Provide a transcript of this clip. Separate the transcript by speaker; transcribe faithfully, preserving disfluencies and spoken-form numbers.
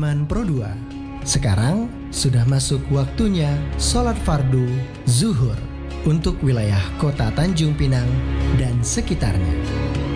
Speaker 1: Iman Pro dua. Sekarang sudah masuk waktunya sholat fardu zuhur untuk wilayah kota Tanjung Pinang dan sekitarnya.